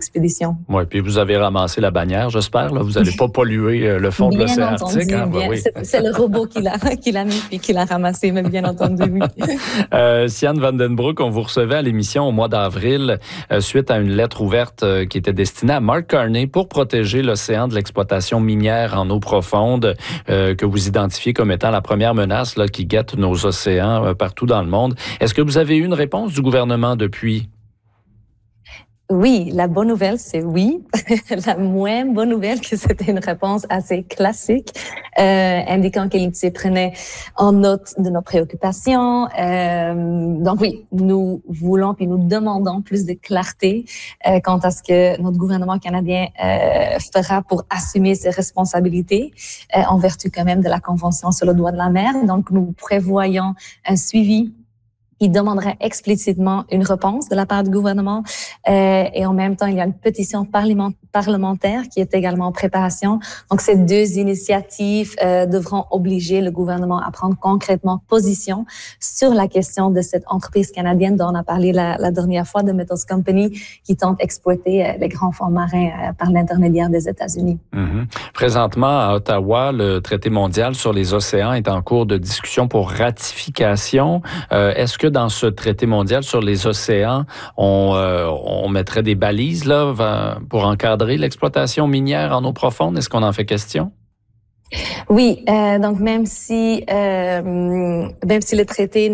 expédition. Oui, puis vous avez ramassé la bannière, j'espère. Là. Vous n'allez pas polluer le fond de l'océan Arctique. Hein? Bien, oui. C'est le robot qui l'a mis puis qui l'a ramassé, mais bien entendu, oui. Sian Vandenbroek, on vous recevait à l'émission au mois d'avril suite à une lettre ouverte qui était destinée à Mark Carney pour protéger l'océan de l'exploitation minière en eau profonde que vous identifiez comme étant la première menace là, qui guette nos océans partout dans le monde. Est-ce que vous avez eu une réponse du gouvernement depuis? Oui, la bonne nouvelle, c'est oui. La moins bonne nouvelle, que c'était une réponse assez classique, indiquant qu'il se prenait en note de nos préoccupations. Donc oui, nous voulons puis nous demandons plus de clarté quant à ce que notre gouvernement canadien fera pour assumer ses responsabilités en vertu quand même de la Convention sur le droit de la mer. Donc nous prévoyons un suivi qui demanderait explicitement une réponse de la part du gouvernement. Et en même temps, il y a une pétition parlementaire qui est également en préparation. Donc, ces deux initiatives devront obliger le gouvernement à prendre concrètement position sur la question de cette entreprise canadienne dont on a parlé la dernière fois, de Metals Company, qui tente d'exploiter les grands fonds marins par l'intermédiaire des États-Unis. Mm-hmm. Présentement, à Ottawa, le traité mondial sur les océans est en cours de discussion pour ratification. Est-ce que dans ce traité mondial sur les océans, on mettrait des balises là, pour encadrer l'exploitation minière en eau profonde? Est-ce qu'on en fait question? Oui, donc même si le traité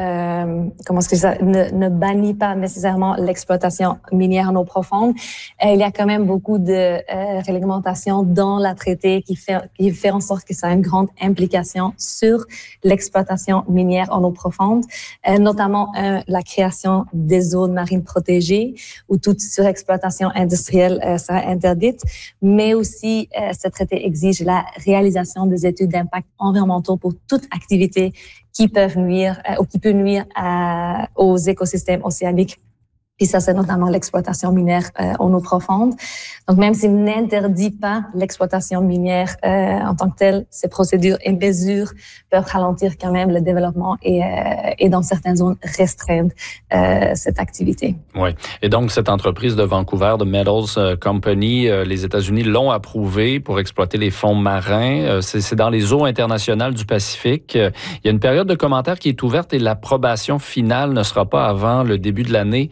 ne bannit pas nécessairement l'exploitation minière en eau profonde, il y a quand même beaucoup de réglementations dans le traité qui fait en sorte que ça a une grande implication sur l'exploitation minière en eau profonde, notamment la création des zones marines protégées où toute surexploitation industrielle sera interdite, mais aussi ce traité exige la réalisation des études d'impact environnementaux pour toute activité qui peuvent nuire ou qui peut nuire aux écosystèmes océaniques. Puis ça, c'est notamment l'exploitation minière en eau profonde. Donc, même s'il n'interdit pas l'exploitation minière en tant que telle, ces procédures et mesures peuvent ralentir quand même le développement et dans certaines zones restreindre cette activité. Oui. Et donc, cette entreprise de Vancouver, de Metals Company, les États-Unis l'ont approuvée pour exploiter les fonds marins. C'est dans les eaux internationales du Pacifique. Il y a une période de commentaires qui est ouverte et l'approbation finale ne sera pas avant le début de l'année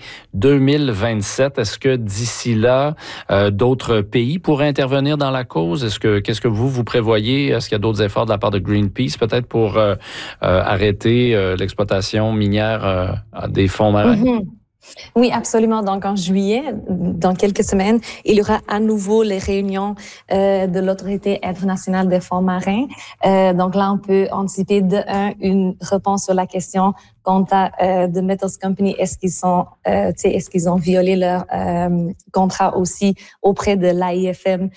2027. Est-ce que d'ici là, d'autres pays pourraient intervenir dans la cause? Qu'est-ce que vous prévoyez? Est-ce qu'il y a d'autres efforts de la part de Greenpeace, peut-être, pour arrêter l'exploitation minière des fonds marins? Mm-hmm. Oui, absolument. Donc, en juillet, dans quelques semaines, il y aura à nouveau les réunions de l'Autorité internationale des fonds marins. Donc là, on peut anticiper une réponse sur la question quant à The Metals Company. Est-ce qu'ils ont violé leur contrat aussi auprès de l'AIFM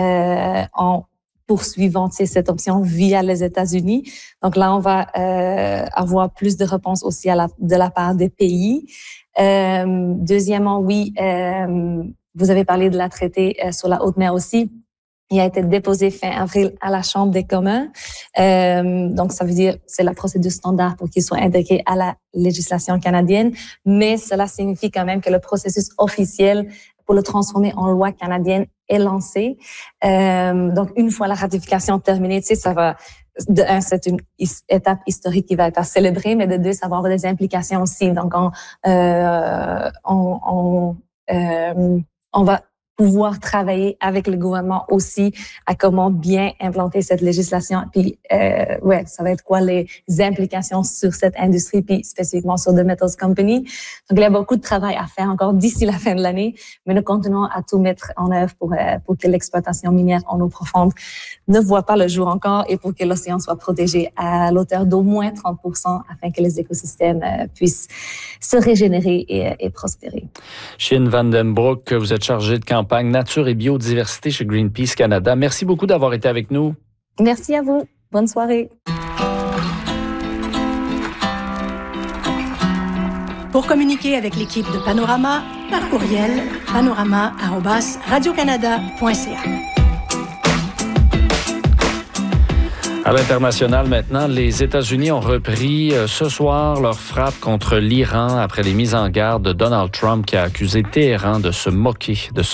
en poursuivant cette option via les États-Unis. Donc là, on va avoir plus de réponses aussi de la part des pays. Deuxièmement, oui, vous avez parlé de la traité sur la haute mer aussi. Il a été déposé fin avril à la Chambre des communs. Donc, ça veut dire c'est la procédure standard pour qu'il soit intégré à la législation canadienne. Mais cela signifie quand même que le processus officiel pour le transformer en loi canadienne est lancé. Donc, une fois la ratification terminée, ça va... De un, c'est une étape historique qui va être célébrée, mais de deux, ça va avoir des implications aussi. Donc, on va pouvoir travailler avec le gouvernement aussi à comment bien implanter cette législation. Puis, ça va être quoi les implications sur cette industrie, puis spécifiquement sur The Metals Company. Donc, il y a beaucoup de travail à faire encore d'ici la fin de l'année, mais nous continuons à tout mettre en œuvre pour que l'exploitation minière en eau profonde ne voit pas le jour encore et pour que l'océan soit protégé à l'auteur d'au moins 30% afin que les écosystèmes puissent se régénérer et prospérer. Sian Vandenbroek, vous êtes chargée de campagne Nature et biodiversité chez Greenpeace Canada. Merci beaucoup d'avoir été avec nous. Merci à vous. Bonne soirée. Pour communiquer avec l'équipe de Panorama, par courriel, panorama@radiocanada.ca. À l'international maintenant, les États-Unis ont repris ce soir leur frappe contre l'Iran après les mises en garde de Donald Trump qui a accusé Téhéran de se moquer de